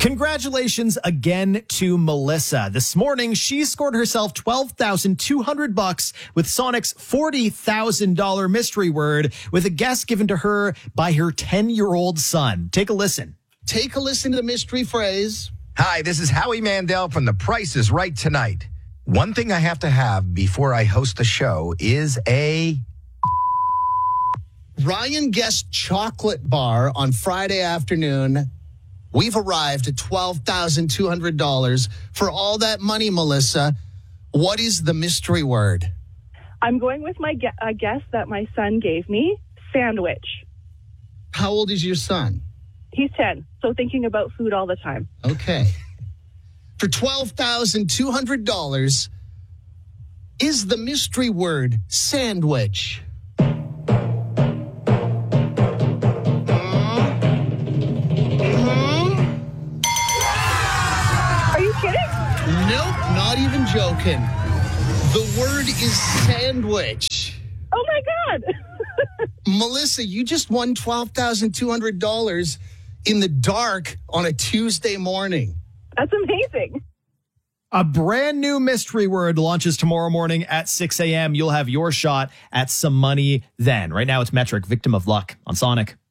Congratulations again to Melissa. This morning, she scored herself $12,200 with Sonic's $40,000 mystery word with a guess given to her by her 10-year-old son. Take a listen. Take a listen to the mystery phrase. Hi, this is Howie Mandel from The Price is Right tonight. One thing I have to have before I host the show is a... Ryan guessed chocolate bar on Friday afternoon. We've arrived at $12,200. For all that money, Melissa, what is the mystery word? I'm going with my guess that my son gave me, sandwich. How old is your son? He's 10, so thinking about food all the time. Okay. For $12,200, is the mystery word sandwich? Are you kidding? Nope, not even joking. The word is sandwich. Oh, my God. Melissa, you just won $12,200 in the dark on a Tuesday morning. That's amazing. A brand new mystery word launches tomorrow morning at 6 a.m. You'll have your shot at some money then. Right now, it's Metric, Victim of Luck on Sonic.